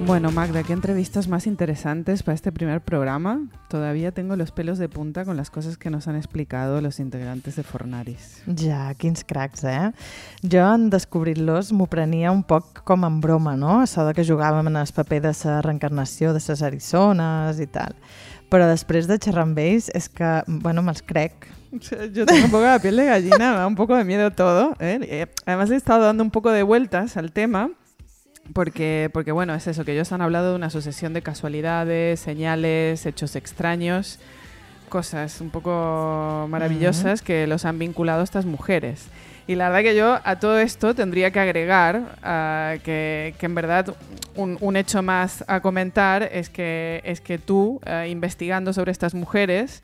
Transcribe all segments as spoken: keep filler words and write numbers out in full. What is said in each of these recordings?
Bueno, Magda, ¿qué entrevistas más interesantes para este primer programa? Todavía tengo los pelos de punta con las cosas que nos han explicado los integrantes de Fornaris. Ja, quins cracs, eh? Jo, en descobrir-los, m'ho prenia un poc com en broma, no? Això de que jugàvem en el paper de la reencarnació de les Arizones i tal. Però després de xerrar amb ells és que, bueno, me'ls crec. Yo tengo un poco la piel de gallina, me da un poco de miedo todo, ¿eh? Además he estado dando un poco de vueltas al tema. Porque, porque, bueno, es eso, que ellos han hablado de una sucesión de casualidades, señales, hechos extraños, cosas un poco maravillosas uh-huh. que los han vinculado a estas mujeres. Y la verdad que yo a todo esto tendría que agregar uh, que, que en verdad un, un hecho más a comentar es que, es que tú, uh, investigando sobre estas mujeres,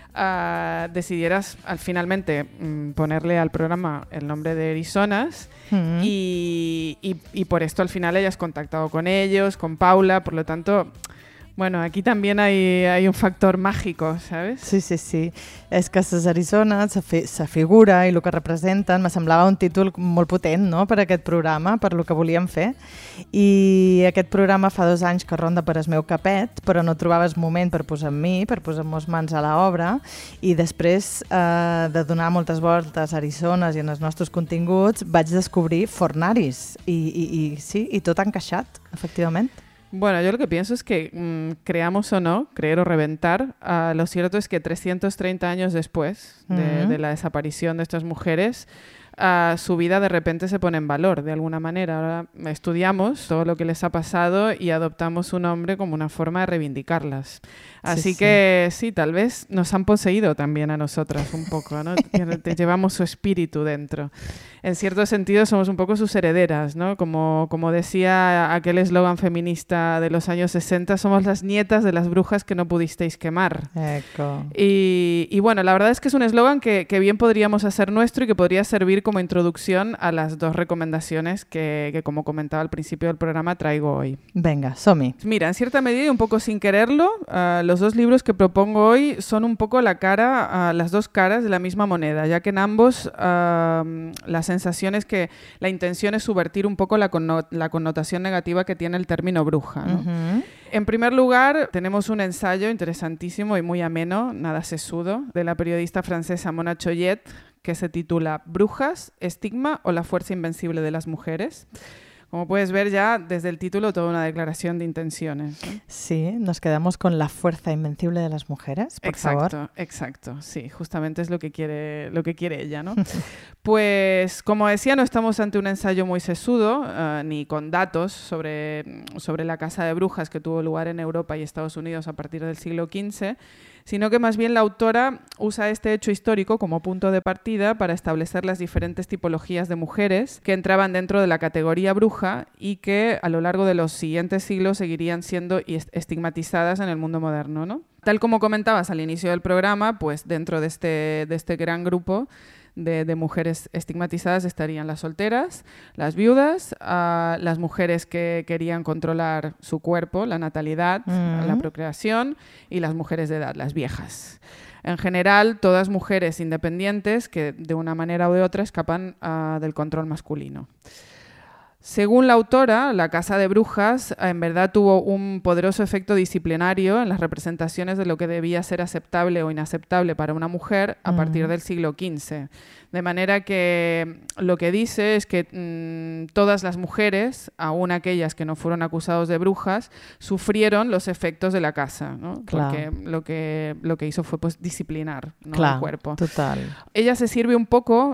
Uh, decidieras al finalmente mm, ponerle al programa el nombre de Arizonas mm. y, y, y por esto al final hayas contactado con ellos, con Paula, por lo tanto, bueno, aquí también hay, hay un factor mágico, ¿sabes? Sí, sí, sí. És que les Arizones, la fi figura i el que representen, me semblava un títol molt potent, no?, per a aquest programa, per lo que volíem fer. I aquest programa fa dos anys que ronda per el meu capet, però no trobaves moment per posar en mi, per posar-nos mans a l'obra, i després eh, de donar moltes voltes a Arizones i en els nostres continguts, vaig descobrir Fornaris. I, i, i sí, i tot ha encaixat, efectivament. Bueno, yo lo que pienso es que mmm, creamos o no, creer o reventar, uh, lo cierto es que trescientos treinta años después de, uh-huh. de la desaparición de estas mujeres, uh, su vida de repente se pone en valor de alguna manera. Ahora estudiamos todo lo que les ha pasado y adoptamos su nombre como una forma de reivindicarlas. Así sí, que sí. sí, tal vez nos han poseído también a nosotras un poco, ¿no? Te llevamos su espíritu dentro. En cierto sentido somos un poco sus herederas, ¿no? Como, como decía aquel eslogan feminista de los años sesenta, somos las nietas de las brujas que no pudisteis quemar. Eco. Y, y bueno, la verdad es que es un eslogan que, que bien podríamos hacer nuestro y que podría servir como introducción a las dos recomendaciones que, que como comentaba al principio del programa, traigo hoy. Venga, som-hi. Mira, en cierta medida y un poco sin quererlo, uh, los dos libros que propongo hoy son un poco la cara, uh, las dos caras de la misma moneda, ya que en ambos uh, la sensación es que la intención es subvertir un poco la, conno la connotación negativa que tiene el término bruja, ¿no? Uh-huh. En primer lugar, tenemos un ensayo interesantísimo y muy ameno, nada sesudo, de la periodista francesa Mona Choyet, que se titula Brujas, estigma o la fuerza invencible de las mujeres. Como puedes ver ya desde el título, toda una declaración de intenciones, ¿no? Sí, nos quedamos con la fuerza invencible de las mujeres, por exacto, favor. Exacto, exacto, sí, justamente es lo que quiere, lo que quiere ella, ¿no? Pues, como decía, no estamos ante un ensayo muy sesudo, uh, ni con datos sobre, sobre la caza de brujas que tuvo lugar en Europa y Estados Unidos a partir del siglo quince, sino que más bien la autora usa este hecho histórico como punto de partida para establecer las diferentes tipologías de mujeres que entraban dentro de la categoría bruja y que a lo largo de los siguientes siglos seguirían siendo estigmatizadas en el mundo moderno, ¿no? Tal como comentabas al inicio del programa, pues dentro de este, de este gran grupo De, de mujeres estigmatizadas estarían las solteras, las viudas, uh, las mujeres que querían controlar su cuerpo, la natalidad, mm. la procreación, y las mujeres de edad, las viejas. En general, todas mujeres independientes que de una manera u de otra escapan uh, del control masculino. Según la autora, la caza de brujas en verdad tuvo un poderoso efecto disciplinario en las representaciones de lo que debía ser aceptable o inaceptable para una mujer a partir del siglo quince. De manera que lo que dice es que mmm, todas las mujeres, aun aquellas que no fueron acusadas de brujas, sufrieron los efectos de la caza, ¿no? Porque lo que, lo que hizo fue pues, disciplinar, ¿no? Clar, el cuerpo. Total. Ella se sirve un poco,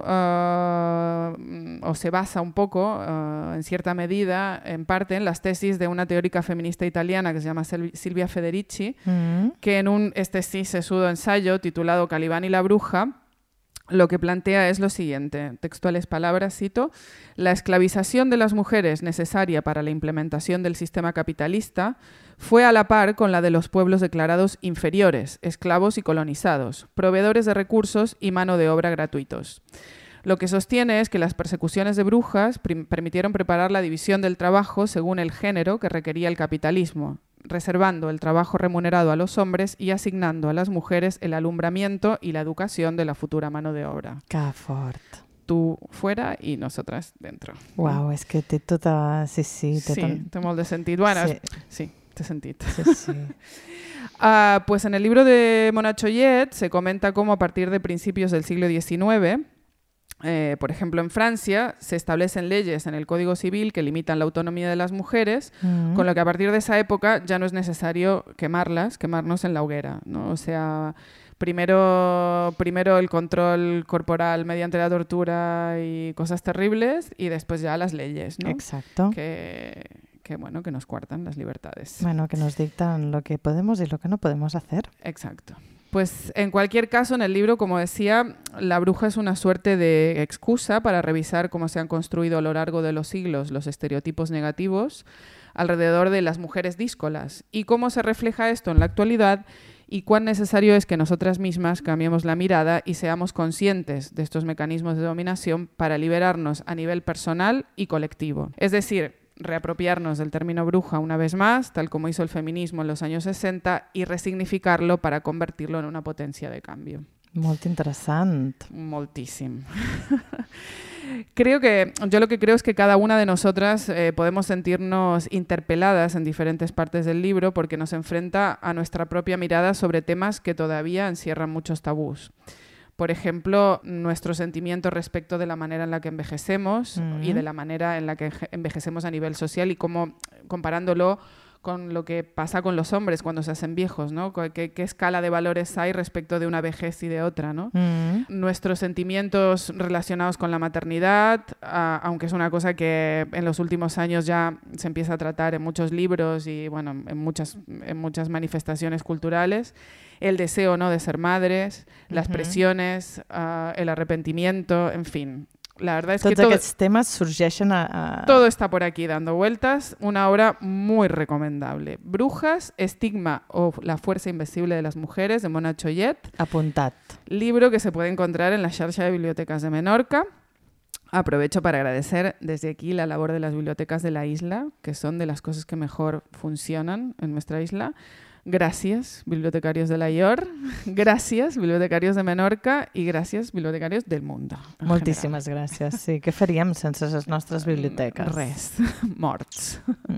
uh, o se basa un poco, uh, en cierta medida, en parte, en las tesis de una teórica feminista italiana que se llama Silvia Federici, mm. que en un este sí sesudo ensayo titulado Calibán y la bruja, lo que plantea es lo siguiente, textuales palabras, cito, la esclavización de las mujeres necesaria para la implementación del sistema capitalista fue a la par con la de los pueblos declarados inferiores, esclavos y colonizados, proveedores de recursos y mano de obra gratuitos. Lo que sostiene es que las persecuciones de brujas permitieron preparar la división del trabajo según el género que requería el capitalismo, reservando el trabajo remunerado a los hombres y asignando a las mujeres el alumbramiento y la educación de la futura mano de obra. Que fort. tú fuera i nosaltres dentro. Uau, és que té tota... Sí, sí. Té Sí, tan... té molt de sentit. Bueno, sí. sí, té sentit. Sí, sí. uh, pues en el libro de Mona Chollet se comenta cómo a partir de principios del siglo diecinueve, eh, por ejemplo en Francia, se establecen leyes en el Código Civil que limitan la autonomía de las mujeres, mm. con lo que a partir de esa época ya no es necesario quemarlas, quemarnos en la hoguera, ¿no? O sea... Primero, primero el control corporal mediante la tortura y cosas terribles y después ya las leyes, ¿no? Exacto. Que, que, bueno, que nos coartan las libertades. Bueno, que nos dictan lo que podemos y lo que no podemos hacer. Exacto. Pues en cualquier caso, en el libro, como decía, la bruja es una suerte de excusa para revisar cómo se han construido a lo largo de los siglos los estereotipos negativos alrededor de las mujeres díscolas y cómo se refleja esto en la actualidad y cuán necesario es que nosotras mismas cambiemos la mirada y seamos conscientes de estos mecanismos de dominación para liberarnos a nivel personal y colectivo. Es decir, reapropiarnos del término bruja una vez más, tal como hizo el feminismo en los años sesenta, y resignificarlo para convertirlo en una potencia de cambio. Molt interessant. Moltíssim. Creo que, yo lo que creo es que cada una de nosotras eh, podemos sentirnos interpeladas en diferentes partes del libro porque nos enfrenta a nuestra propia mirada sobre temas que todavía encierran muchos tabús. Por ejemplo, nuestro sentimiento respecto de la manera en la que envejecemos mm. y de la manera en la que envejecemos a nivel social y cómo, comparándolo con lo que pasa con los hombres cuando se hacen viejos, ¿no? ¿Qué, qué escala de valores hay respecto de una vejez y de otra, ¿no? Mm. Nuestros sentimientos relacionados con la maternidad, uh, aunque es una cosa que en los últimos años ya se empieza a tratar en muchos libros y, bueno, en muchas, en muchas manifestaciones culturales, el deseo, ¿no?, de ser madres, uh-huh. las presiones, uh, el arrepentimiento, en fin. La verdad es Tots que todo, aquests temes sorgeixen a, a... todo está por aquí dando vueltas. Una obra muy recomendable. Brujas, Estigma o la fuerza invisible de las mujeres, de Mona Chollet. Apuntat. Libro que se puede encontrar en la xarxa de bibliotecas de Menorca. Aprovecho para agradecer desde aquí la labor de las bibliotecas de la isla, que son de las cosas que mejor funcionan en nuestra isla. Gracias, bibliotecarios de la I O R, gràcies, bibliotecarios de Menorca i gràcies, bibliotecarios del mundo. Moltíssimes general. Gràcies. Sí, què faríem sense les nostres biblioteques? Res, morts. Mm.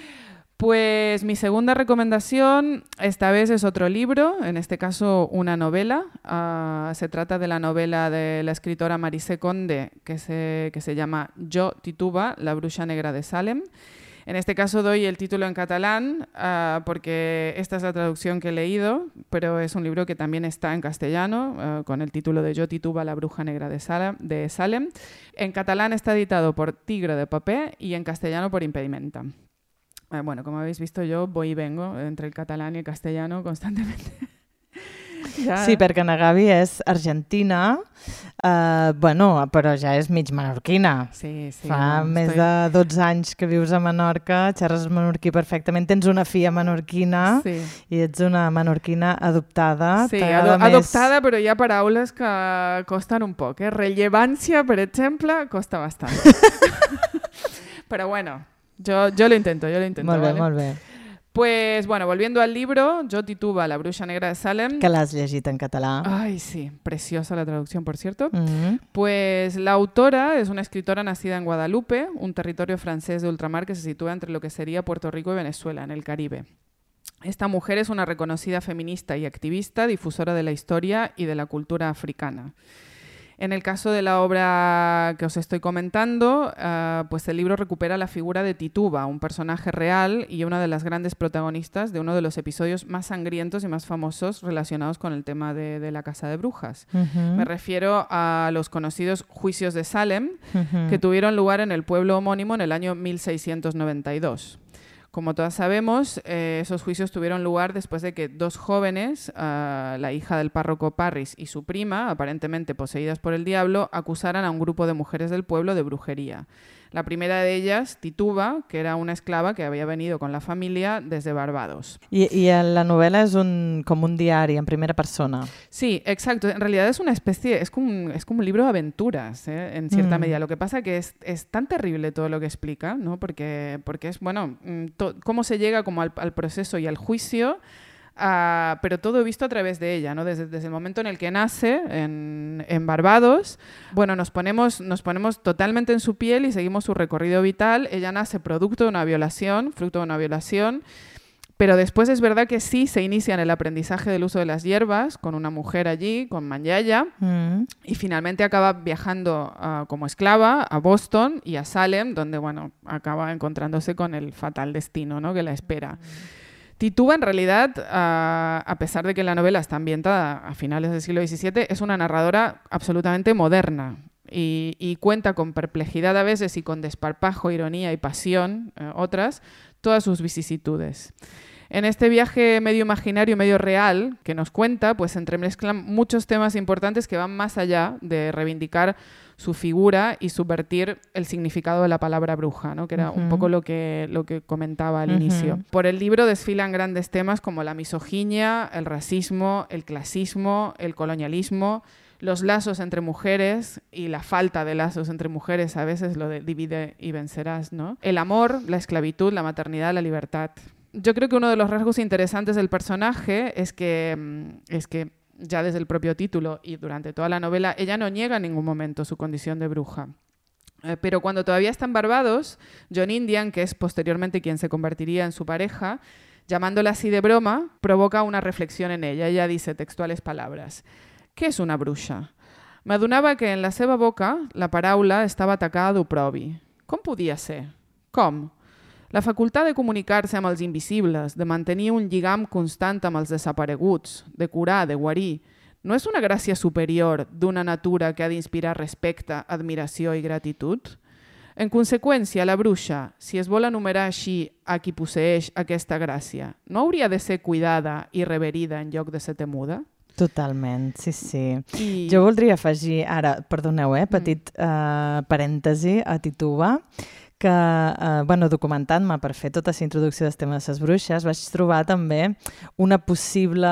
Pues mi segunda recomendación esta vez es otro libro, en este caso una novela. Uh, se trata de la novela de la escritora Marisé Conde, que se, que se llama Jo Tituba, la bruja negra de Salem. En este caso doy el título en catalán uh, porque esta es la traducción que he leído, pero es un libro que también está en castellano, uh, con el título de Jo Tituba, la bruja negra de Salem, de Salem. En catalán está editado por Tigre de Paper y en castellano por Impedimenta. Uh, bueno, como habéis visto, yo voy y vengo entre el catalán y el castellano constantemente. Ja. Sí, perquè na Gavi és argentina, eh, bueno, però ja és mig menorquina. Sí, sí. Fa no, més estoy... de dotze anys que vius a Menorca, xerres menorquí perfectament, tens una filla menorquina sí. i ets una menorquina adoptada. Sí, ado més... adoptada, però hi ha paraules que costen un poc. Eh? Rellevància, per exemple, costa bastant. Però bueno, yo, yo lo intento, yo lo intento. Molt bé, ¿vale? molt bé. Pues bueno, volviendo al libro, Jo Tituba, la bruja negra de Salem. Que l'has llegit en català. Ay, sí, preciosa la traducción, por cierto. Mm-hmm. Pues la autora es una escritora nacida en Guadalupe, un territorio francés de ultramar que se sitúa entre lo que sería Puerto Rico y Venezuela, en el Caribe. Esta mujer es una reconocida feminista y activista, difusora de la historia y de la cultura africana. En el caso de la obra que os estoy comentando, uh, pues el libro recupera la figura de Tituba, un personaje real y una de las grandes protagonistas de uno de los episodios más sangrientos y más famosos relacionados con el tema de, de la Casa de Brujas. Uh-huh. Me refiero a los conocidos juicios de Salem, uh-huh. que tuvieron lugar en el pueblo homónimo en el año mil seiscientos noventa y dos. Como todas sabemos, eh, esos juicios tuvieron lugar después de que dos jóvenes, uh, la hija del párroco Parris y su prima, aparentemente poseídas por el diablo, acusaran a un grupo de mujeres del pueblo de brujería. La primera de ellas, Tituba, que era una esclava que había venido con la familia desde Barbados. I, i la novel·la és un, com un diari en primera persona. Sí, exacto. En realidad es una especie, es como un, es como un libro de aventuras, ¿eh? En cierta mm. medida. Lo que pasa que es, es tan terrible todo lo que explica, ¿no? Porque, porque es, bueno, to, cómo se llega como al, al proceso y al juicio Uh, pero todo visto a través de ella, ¿no? Desde, desde el momento en el que nace en, en Barbados, bueno, nos ponemos, nos ponemos totalmente en su piel y seguimos su recorrido vital. Ella nace producto de una violación, fruto de una violación, pero después es verdad que sí se inicia en el aprendizaje del uso de las hierbas con una mujer allí, con Manyaya, mm. y finalmente acaba viajando uh, como esclava a Boston y a Salem, donde, bueno, acaba encontrándose con el fatal destino, ¿no? Que la espera. Mm. Tituba, en realidad, uh, a pesar de que la novela está ambientada a finales del siglo diecisiete, es una narradora absolutamente moderna y, y cuenta con perplejidad a veces y con desparpajo, ironía y pasión, eh, otras, todas sus vicisitudes. En este viaje medio imaginario, medio real que nos cuenta, pues se entremezclan muchos temas importantes que van más allá de reivindicar su figura y subvertir el significado de la palabra bruja, ¿no? Que era uh-huh. un poco lo que, lo que comentaba al uh-huh. inicio. Por el libro desfilan grandes temas como la misoginia, el racismo, el clasismo, el colonialismo, los lazos entre mujeres y la falta de lazos entre mujeres, a veces lo de divide y vencerás, ¿no? El amor, la esclavitud, la maternidad, la libertad. Yo creo que uno de los rasgos interesantes del personaje es que, es que ya desde el propio título y durante toda la novela, ella no niega en ningún momento su condición de bruja. Eh, pero cuando todavía está en Barbados, John Indian, que es posteriormente quien se convertiría en su pareja, llamándola así de broma, provoca una reflexión en ella. Ella dice textuales palabras: «Què és una bruixa? M'adonava que en la seva boca la paraula estava atacada d'oprobi. Com podia ser? Com? La facultat de comunicar-se amb els invisibles, de mantenir un lligam constant amb els desapareguts, de curar, de guarir, no és una gràcia superior d'una natura que ha d'inspirar respecte, admiració i gratitud? En conseqüència, la bruixa, si es vol enumerar així a qui posseeix aquesta gràcia, no hauria de ser cuidada i reverida en lloc de ser temuda?» Totalment, sí, sí. I... Jo voldria afegir, ara, perdoneu, eh, petit mm. uh, parèntesi a Tituba, que, eh, bueno, documentant-me per fer tota aquesta introducció dels temes de les bruixes, vaig trobar també una possible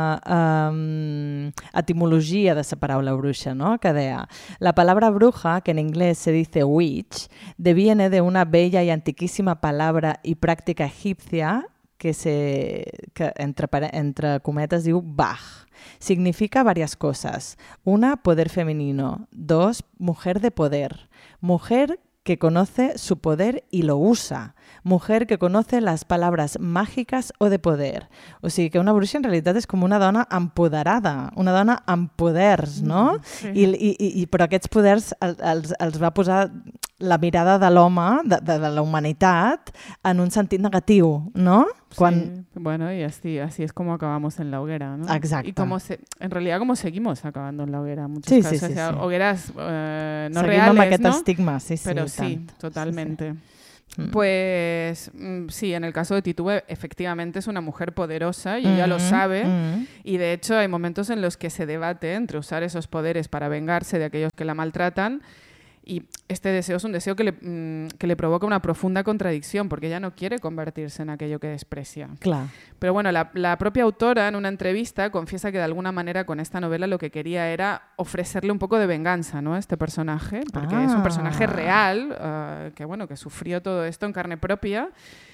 eh, etimologia de la paraula bruixa, ¿no? Que deia, la palabra bruja, que en inglés se dice witch, deviene de una bella y antiquísima palabra y práctica egipcia que, se, que entre, entre cometes diu Bach. Significa varias cosas. Una, poder femenino. Dos, mujer de poder. Mujer que conoce su poder y lo usa. Mujer que conoce las palabras mágicas o de poder. O sigui que una bruixa en realitat és com una dona empoderada, una dona amb poders, no? Sí. I, i, i, però aquests poders els, els va posar la mirada de l'home, de, de, de la humanitat, en un sentit negatiu, ¿no? Quan... Sí, bueno, y así, así es como acabamos en la hoguera, ¿no? Exacto. Y como se, en realidad como seguimos acabando en la hoguera en muchos sí, casos. Sí, sí, o sea, sí. Hogueras eh, no Seguim reales, amb aquest ¿no? estigma, sí, sí. Pero sí, tant. totalmente. Sí, sí. Mm. Pues mm, sí, en el caso de Titube, efectivamente es una mujer poderosa y ella mm-hmm. lo sabe. Mm-hmm. Y de hecho hay momentos en los que se debate entre usar esos poderes para vengarse de aquellos que la maltratan. Y este deseo es un deseo que le, mmm, que le provoca una profunda contradicción, porque ella no quiere convertirse en aquello que desprecia. Claro. Pero bueno, la, la propia autora en una entrevista confiesa que de alguna manera con esta novela lo que quería era ofrecerle un poco de venganza, ¿no? A este personaje, porque ah. es un personaje real, uh, que bueno, que sufrió todo esto en carne propia.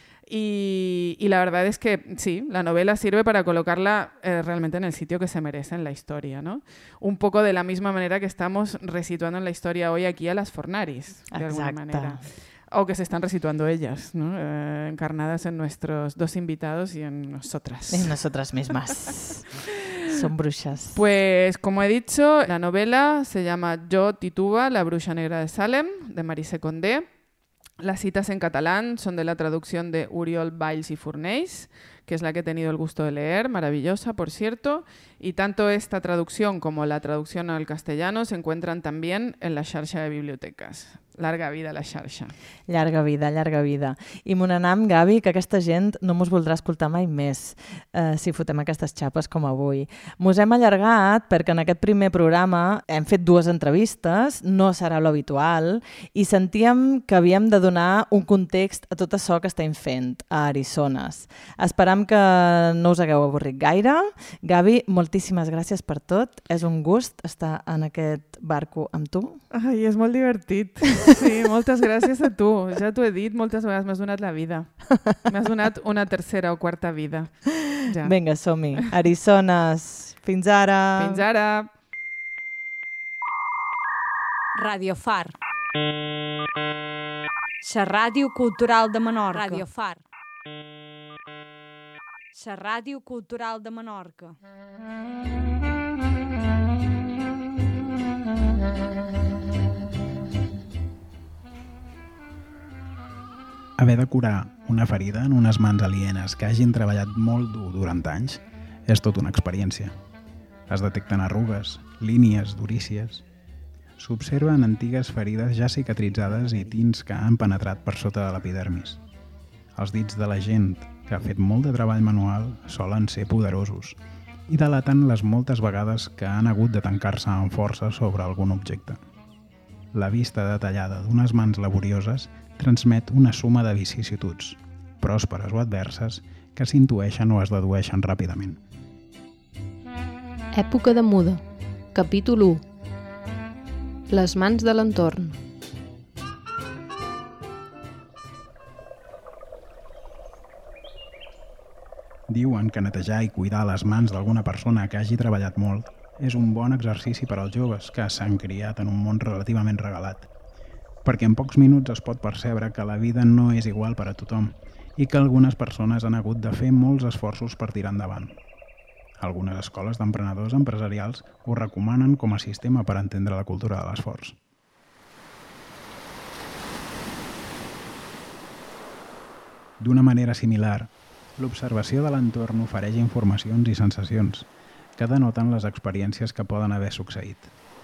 Y, y la verdad es que sí, la novela sirve para colocarla eh, realmente en el sitio que se merece en la historia, ¿no? Un poco de la misma manera que estamos resituando en la historia hoy aquí a las Fornaris, de Exacte. alguna manera. O que se están resituando ellas, ¿no? Eh, encarnadas en nuestros dos invitados y en nosotras. En nosotras mismas. Son brujas. Pues, como he dicho, la novela se llama Yo, Tituba, la bruja negra de Salem, de Marise Condé. Las citas en catalán son de la traducción de Oriol Valls y Fornells, que es la que he tenido el gusto de leer, maravillosa, por cierto, y tanto esta traducción como la traducción al castellano se encuentran también en la xarxa de bibliotecas. Larga vida la xarxa. Llarga vida, llarga vida. I mon anam, Gavi, que aquesta gent no mos voldrà escoltar mai més eh, si fotem aquestes xapes com avui. Mos hem allargat perquè en aquest primer programa hem fet dues entrevistes, no serà l'habitual, i sentíem que havíem de donar un context a tot això que estem fent a Arizones. Esperam que no us hagueu avorrit gaire. Gavi, moltíssimes gràcies per tot. És un gust estar en aquest barco amb tu. Ai, és molt divertit. Sí, moltes gràcies a tu. Ja t'ho he dit moltes vegades, m'has donat la vida. M'has donat una tercera o quarta vida. Ja. Vinga, som-hi. Arisones, fins ara. Fins ara. Radio Far. La ràdio cultural de Menorca. Radio Far. La ràdio cultural de Menorca. Haver de curar una ferida en unes mans alienes que hagin treballat molt dur durant anys és tota una experiència. Es detecten arrugues, línies durícies. S'observen antigues ferides ja cicatritzades i tints que han penetrat per sota de l'epidermis. Els dits de la gent que ha fet molt de treball manual solen ser poderosos i delaten les moltes vegades que han hagut de tancar-se amb força sobre algun objecte. La vista detallada d'unes mans laborioses transmet una suma de vicissituds, pròsperes o adverses, que s'intueixen o es dedueixen ràpidament. Època de muda. Capítol u. Les mans de l'entorn. Diuen que netejar i cuidar les mans d'alguna persona que hagi treballat molt és un bon exercici per als joves que s'han criat en un món relativament regalat, perquè en pocs minuts es pot percebre que la vida no és igual per a tothom i que algunes persones han hagut de fer molts esforços per tirar endavant. Algunes escoles d'emprenedors empresarials ho recomanen com a sistema per entendre la cultura de l'esforç. D'una manera similar, l'observació de l'entorn ofereix informacions i sensacions que denoten les experiències que poden haver succeït.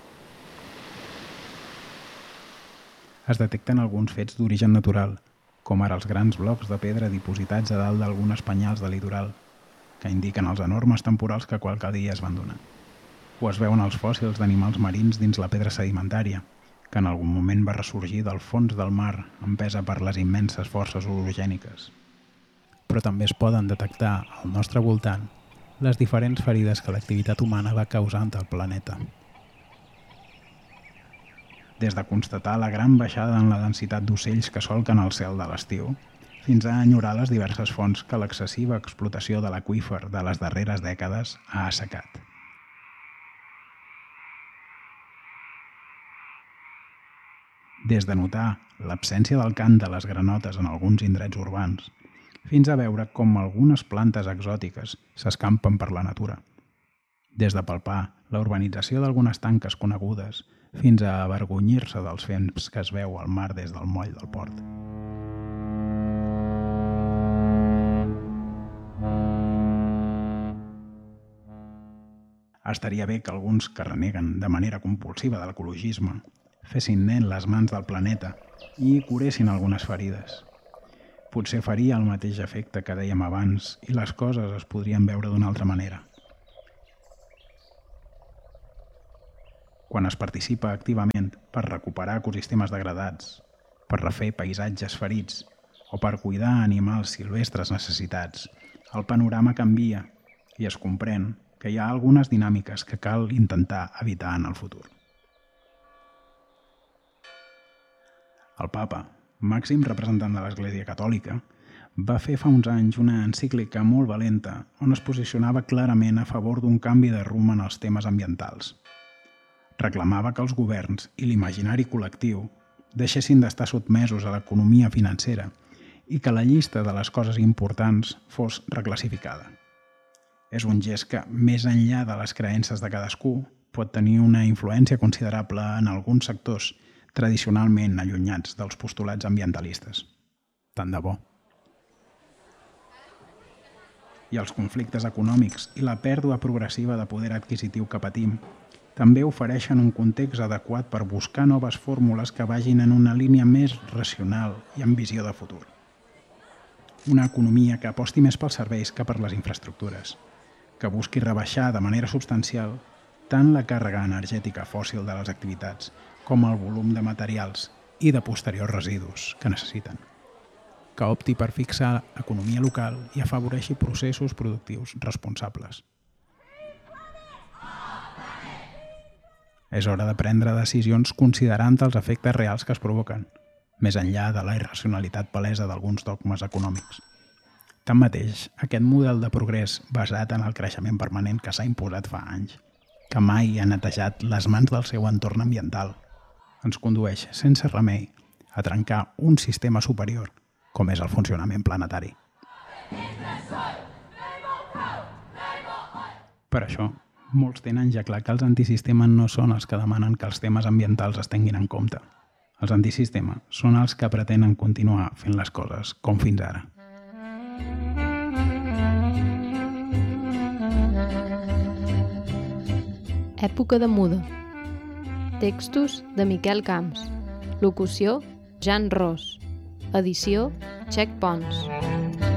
Es detecten alguns fets d'origen natural, com ara els grans blocs de pedra dipositats a dalt d'algunes penyals de litoral, que indiquen els enormes temporals que qualque dia es van donar. O es veuen els fòssils d'animals marins dins la pedra sedimentària, que en algun moment va ressorgir del fons del mar, empesa per les immenses forces orogèniques. Però també es poden detectar al nostre voltant les diferents ferides que l'activitat humana va causant al planeta. Des de constatar la gran baixada en la densitat d'ocells que solquen el cel de l'estiu, fins a enyorar les diverses fonts que l'excessiva explotació de l'aqüífer de les darreres dècades ha assecat. Des de notar l'absència del cant de les granotes en alguns indrets urbans, fins a veure com algunes plantes exòtiques s'escampen per la natura. Des de palpar la urbanització d'algunes tanques conegudes fins a avergonyir-se dels fems que es veu al mar des del moll del port. Estaria bé que alguns que reneguen de manera compulsiva de l'ecologisme fessin net les mans del planeta i curessin algunes ferides. Potser faria el mateix efecte que dèiem abans i les coses es podrien veure d'una altra manera. Quan es participa activament per recuperar ecosistemes degradats, per refer paisatges ferits o per cuidar animals silvestres necessitats, el panorama canvia i es comprèn que hi ha algunes dinàmiques que cal intentar evitar en el futur. El papa, màxim representant de l'Església Catòlica, va fer fa uns anys una encíclica molt valenta on es posicionava clarament a favor d'un canvi de rumb en els temes ambientals. Reclamava que els governs i l'imaginari col·lectiu deixessin d'estar sotmesos a l'economia financera i que la llista de les coses importants fos reclassificada. És un gest que, més enllà de les creences de cadascú, pot tenir una influència considerable en alguns sectors tradicionalment allunyats dels postulats ambientalistes. Tant de bo. I els conflictes econòmics i la pèrdua progressiva de poder adquisitiu que patim també ofereixen un context adequat per buscar noves fórmules que vagin en una línia més racional i amb visió de futur. Una economia que aposti més pels serveis que per les infraestructures, que busqui rebaixar de manera substancial tant la càrrega energètica fòssil de les activitats com el volum de materials i de posteriors residus que necessiten, que opti per fixar economia local i afavoreixi processos productius responsables. És hora de prendre decisions considerant els efectes reals que es provoquen, més enllà de la irracionalitat palesa d'alguns dogmes econòmics. Tanmateix, aquest model de progrés basat en el creixement permanent que s'ha imposat fa anys, que mai ha netejat les mans del seu entorn ambiental, ens condueix sense remei a trencar un sistema superior com és el funcionament planetari. Per això, molts tenen ja clar que els antisistemes no són els que demanen que els temes ambientals es tinguin en compte. Els antisistemes són els que pretenen continuar fent les coses com fins ara. Època de muda. Textos de Miquel Camps. Locució, Jan Ros. Edició, Txec Pons.